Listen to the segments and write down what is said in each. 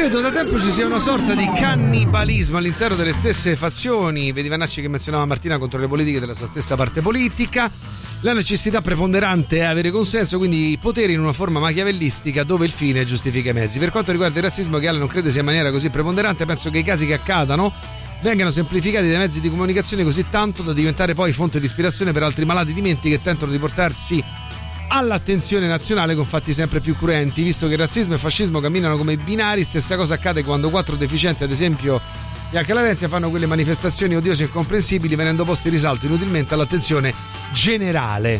Credo da tempo ci sia una sorta di cannibalismo all'interno delle stesse fazioni. Vedi Vannacci che menzionava Martina contro le politiche della sua stessa parte politica. La necessità preponderante è avere consenso, quindi potere in una forma machiavellistica dove il fine giustifica i mezzi. Per quanto riguarda il razzismo, che Ale non crede sia in maniera così preponderante, penso che i casi che accadano vengano semplificati dai mezzi di comunicazione così tanto da diventare poi fonte di ispirazione per altri malati di menti che tentano di portarsi all'attenzione nazionale con fatti sempre più cruenti. Visto che razzismo e fascismo camminano come binari, stessa cosa accade quando 4 deficienti, ad esempio Bianca Larenzia, fanno quelle manifestazioni odiose e incomprensibili, venendo posti in risalto inutilmente all'attenzione generale.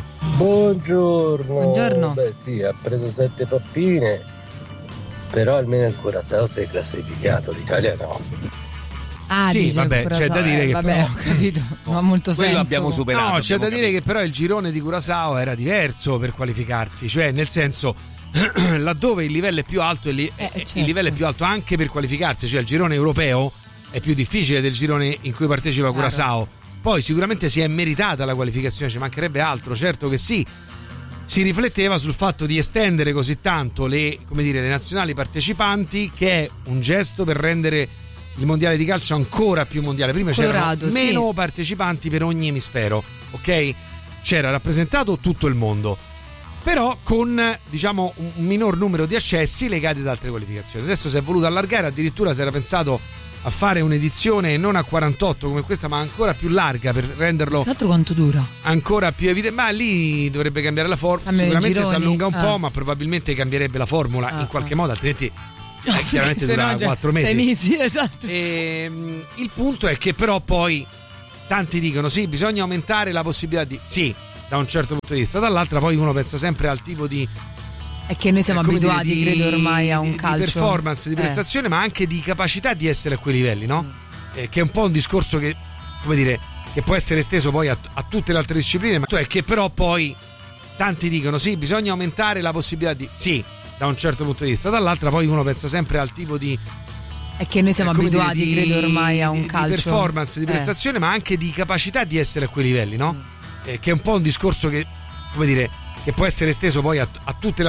Buongiorno. Beh sì, ha preso 7 pappine, però almeno il Curaçao si è classificato, l'Italia no. Ah, sì, vabbè, c'è da dire che vabbè, però, ho capito, non ha molto senso. Quello abbiamo superato. No, c'è da dire che però il girone di Curaçao era diverso per qualificarsi, cioè nel senso laddove il livello è più alto certo. Il livello è più alto anche per qualificarsi, cioè il girone europeo è più difficile del girone in cui partecipa Curaçao. Poi sicuramente si è meritata la qualificazione, ci mancherebbe altro, certo che sì. Si rifletteva sul fatto di estendere così tanto le nazionali partecipanti, che è un gesto per rendere il mondiale di calcio ancora più mondiale. Prima Colorato, c'erano meno partecipanti per ogni emisfero, ok? C'era rappresentato tutto il mondo, però con diciamo un minor numero di accessi legati ad altre qualificazioni. Adesso si è voluto allargare, addirittura si era pensato a fare un'edizione non a 48 come questa, ma ancora più larga, per renderlo l'altro quanto dura? Ancora più evidente. Ma lì dovrebbe cambiare la formula, sicuramente si allunga un po', ma probabilmente cambierebbe la formula in qualche modo, altrimenti chiaramente dura 4 mesi. 6 mesi, esatto. Il punto è che però poi tanti dicono sì, bisogna aumentare la possibilità di sì, da un certo punto di vista, dall'altra poi uno pensa sempre al tipo di è che noi siamo abituati, credo, ormai a un calcio di performance, di prestazione, ma anche di capacità di essere a quei livelli, no? Che è un po' un discorso che, come dire, che può essere esteso poi a tutte le altre discipline, ma è che però poi tanti dicono sì, bisogna aumentare la possibilità di sì, da un certo punto di vista, dall'altra poi uno pensa sempre al tipo di è che noi siamo abituati, credo, ormai a un calcio di performance, di prestazione, ma anche di capacità di essere a quei livelli, no? Che è un po' un discorso che, come dire, che può essere esteso poi a tutte le